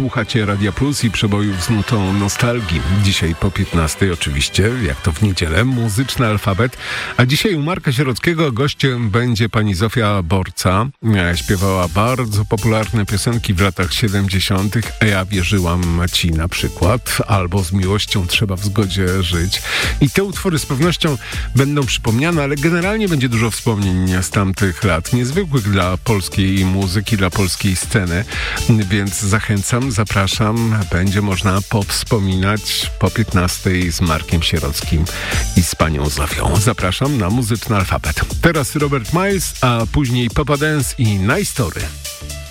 Słuchacie Radia Plus i przebojów z nutą nostalgii. Dzisiaj po 15 oczywiście, jak to w niedzielę, muzyczny alfabet. A dzisiaj u Marka Sierockiego gościem będzie pani Zofia Borca. Śpiewała bardzo popularne piosenki w latach 70. A ja wierzyłam ci na przykład. Albo z miłością trzeba w zgodzie żyć. I te utwory z pewnością będą przypomniane, ale generalnie będzie dużo wspomnień z tamtych lat. Niezwykłych dla polskiej muzyki, dla polskiej sceny. Więc zachęcam, zapraszam. Będzie można powspominać po 15 z Markiem Sierockim i z panią Zofią. Zapraszam na muzyczny alfabet. Teraz Robert Miles, a później Papa Dance i Nice Story.